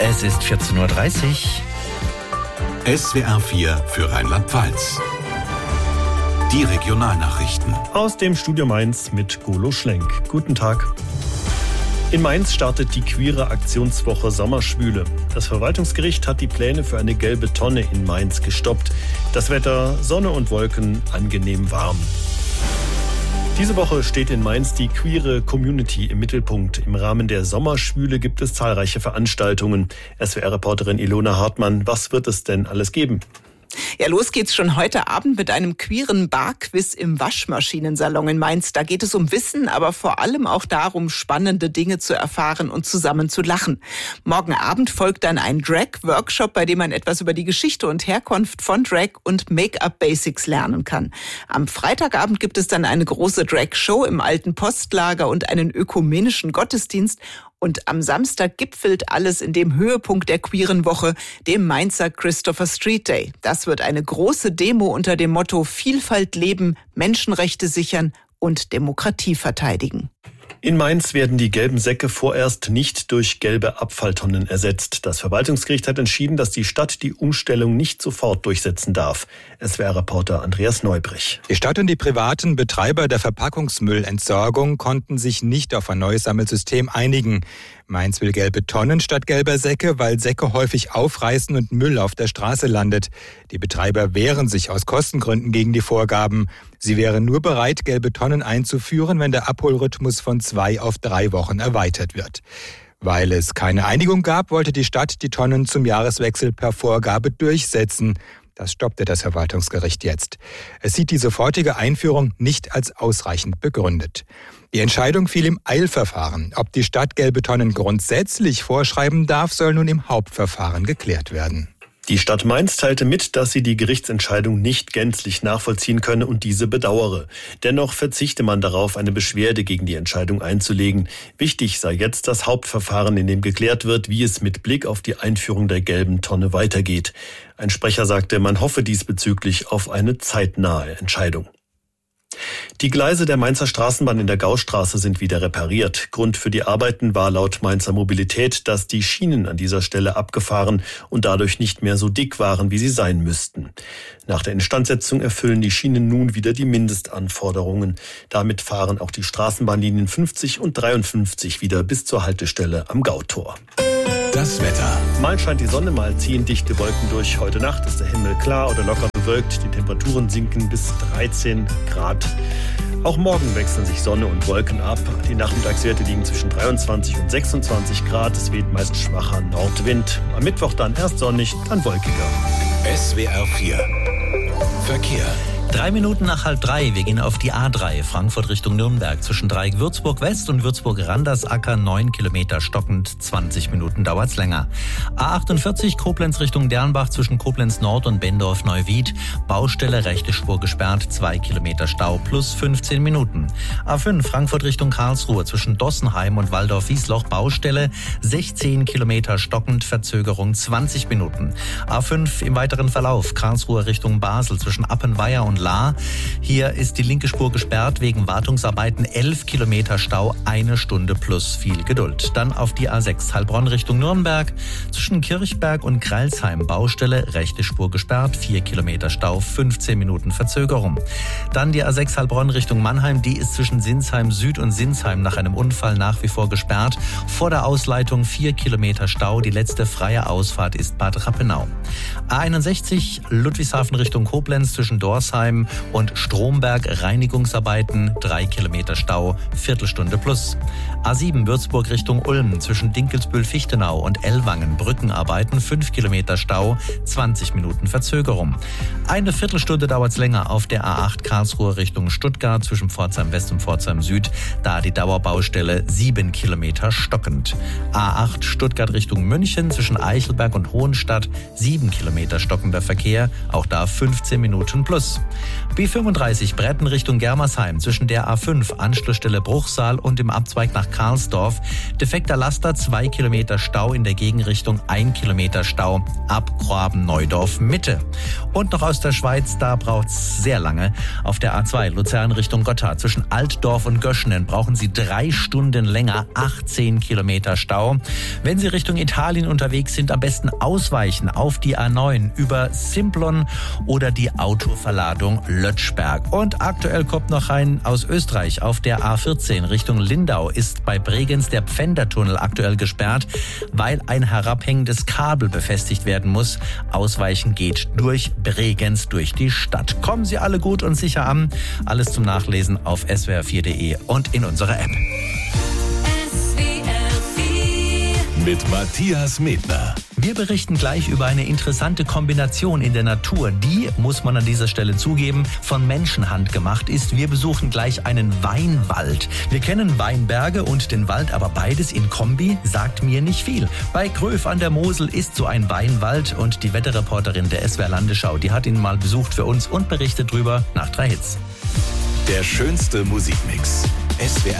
Es ist 14.30 Uhr. SWR 4 für Rheinland-Pfalz. Die Regionalnachrichten. Aus dem Studio Mainz mit Golo Schlenk. Guten Tag. In Mainz startet die queere Aktionswoche Sommerschwüle. Das Verwaltungsgericht hat die Pläne für eine gelbe Tonne in Mainz gestoppt. Das Wetter, Sonne und Wolken, angenehm warm. Diese Woche steht in Mainz die queere Community im Mittelpunkt. Im Rahmen der Sommerschwüle gibt es zahlreiche Veranstaltungen. SWR-Reporterin Ilona Hartmann, was wird es denn alles geben? Ja, los geht's schon heute Abend mit einem queeren Barquiz im Waschmaschinensalon in Mainz. Da geht es um Wissen, aber vor allem auch darum, spannende Dinge zu erfahren und zusammen zu lachen. Morgen Abend folgt dann ein Drag-Workshop, bei dem man etwas über die Geschichte und Herkunft von Drag und Make-up-Basics lernen kann. Am Freitagabend gibt es dann eine große Drag-Show im alten Postlager und einen ökumenischen Gottesdienst. Und am Samstag gipfelt alles in dem Höhepunkt der queeren Woche, dem Mainzer Christopher Street Day. Das wird eine große Demo unter dem Motto Vielfalt leben, Menschenrechte sichern und Demokratie verteidigen. In Mainz werden die gelben Säcke vorerst nicht durch gelbe Abfalltonnen ersetzt. Das Verwaltungsgericht hat entschieden, dass die Stadt die Umstellung nicht sofort durchsetzen darf. SWR-Reporter Andreas Neubrich. Die Stadt und die privaten Betreiber der Verpackungsmüllentsorgung konnten sich nicht auf ein neues Sammelsystem einigen. Mainz will gelbe Tonnen statt gelber Säcke, weil Säcke häufig aufreißen und Müll auf der Straße landet. Die Betreiber wehren sich aus Kostengründen gegen die Vorgaben. Sie wären nur bereit, gelbe Tonnen einzuführen, wenn der Abholrhythmus von 2 auf 3 Wochen erweitert wird. Weil es keine Einigung gab, wollte die Stadt die Tonnen zum Jahreswechsel per Vorgabe durchsetzen. Das stoppte das Verwaltungsgericht jetzt. Es sieht die sofortige Einführung nicht als ausreichend begründet. Die Entscheidung fiel im Eilverfahren. Ob die Stadt gelbe Tonnen grundsätzlich vorschreiben darf, soll nun im Hauptverfahren geklärt werden. Die Stadt Mainz teilte mit, dass sie die Gerichtsentscheidung nicht gänzlich nachvollziehen könne und diese bedauere. Dennoch verzichte man darauf, eine Beschwerde gegen die Entscheidung einzulegen. Wichtig sei jetzt das Hauptverfahren, in dem geklärt wird, wie es mit Blick auf die Einführung der gelben Tonne weitergeht. Ein Sprecher sagte, man hoffe diesbezüglich auf eine zeitnahe Entscheidung. Die Gleise der Mainzer Straßenbahn in der Gaustraße sind wieder repariert. Grund für die Arbeiten war laut Mainzer Mobilität, dass die Schienen an dieser Stelle abgefahren und dadurch nicht mehr so dick waren, wie sie sein müssten. Nach der Instandsetzung erfüllen die Schienen nun wieder die Mindestanforderungen. Damit fahren auch die Straßenbahnlinien 50 und 53 wieder bis zur Haltestelle am Gautor. Das Wetter. Mal scheint die Sonne, mal ziehen dichte Wolken durch. Heute Nacht ist der Himmel klar oder locker bewölkt. Die Temperaturen sinken bis 13 Grad. Auch morgen wechseln sich Sonne und Wolken ab. Die Nachmittagswerte liegen zwischen 23 und 26 Grad. Es weht meist schwacher Nordwind. Am Mittwoch dann erst sonnig, dann wolkiger. SWR 4 Verkehr. 3 Minuten nach 2:30. Wir gehen auf die A3 Frankfurt Richtung Nürnberg. Zwischen Dreieck Würzburg West und Würzburg-Randersacker 9 Kilometer stockend. 20 Minuten dauert's länger. A48 Koblenz Richtung Dernbach zwischen Koblenz Nord und Bendorf-Neuwied. Baustelle, rechte Spur gesperrt. 2 Kilometer Stau plus 15 Minuten. A5 Frankfurt Richtung Karlsruhe zwischen Dossenheim und Waldorf-Wiesloch. Baustelle, 16 Kilometer stockend. Verzögerung 20 Minuten. A5 im weiteren Verlauf Karlsruhe Richtung Basel zwischen Appenweier und La. Hier ist die linke Spur gesperrt wegen Wartungsarbeiten. 11 Kilometer Stau, 1 Stunde plus viel Geduld. Dann auf die A6 Heilbronn Richtung Nürnberg. Zwischen Kirchberg und Kreilsheim Baustelle, rechte Spur gesperrt. 4 Kilometer Stau, 15 Minuten Verzögerung. Dann die A6 Heilbronn Richtung Mannheim. Die ist zwischen Sinsheim Süd und Sinsheim nach einem Unfall nach wie vor gesperrt. Vor der Ausleitung 4 Kilometer Stau. Die letzte freie Ausfahrt ist Bad Rappenau. A61 Ludwigshafen Richtung Koblenz zwischen Dorsheim und Stromberg Reinigungsarbeiten, 3 Kilometer Stau, Viertelstunde plus. A7 Würzburg Richtung Ulm zwischen Dinkelsbühl-Fichtenau und Ellwangen Brückenarbeiten, 5 Kilometer Stau, 20 Minuten Verzögerung. Eine Viertelstunde dauert's länger auf der A8 Karlsruhe Richtung Stuttgart zwischen Pforzheim West und Pforzheim Süd, da die Dauerbaustelle 7 Kilometer stockend. A8 Stuttgart Richtung München zwischen Eichelberg und Hohenstadt, 7 Kilometer stockender Verkehr, auch da 15 Minuten plus. B35 Bretten Richtung Germersheim zwischen der A5 Anschlussstelle Bruchsal und dem Abzweig nach Karlsdorf. Defekter Laster, 2 Kilometer Stau in der Gegenrichtung, 1 Kilometer Stau ab Graben-Neudorf Mitte. Und noch aus der Schweiz, da braucht's sehr lange. Auf der A2 Luzern Richtung Gotthard zwischen Altdorf und Göschenen brauchen Sie 3 Stunden länger, 18 Kilometer Stau. Wenn Sie Richtung Italien unterwegs sind, am besten ausweichen auf die A9 über Simplon oder die Autoverladung Lötschberg. Und aktuell kommt noch rein aus Österreich. Auf der A14 Richtung Lindau ist bei Bregenz der Pfändertunnel aktuell gesperrt, weil ein herabhängendes Kabel befestigt werden muss. Ausweichen geht durch Bregenz, durch die Stadt. Kommen Sie alle gut und sicher an. Alles zum Nachlesen auf swr4.de und in unserer App. Mit Matthias Medner. Wir berichten gleich über eine interessante Kombination in der Natur, die, muss man an dieser Stelle zugeben, von Menschenhand gemacht ist. Wir besuchen gleich einen Weinwald. Wir kennen Weinberge und den Wald, aber beides in Kombi sagt mir nicht viel. Bei Gröf an der Mosel ist so ein Weinwald und die Wetterreporterin der SWR Landesschau, die hat ihn mal besucht für uns und berichtet drüber nach 3 Hits. Der schönste Musikmix. SWR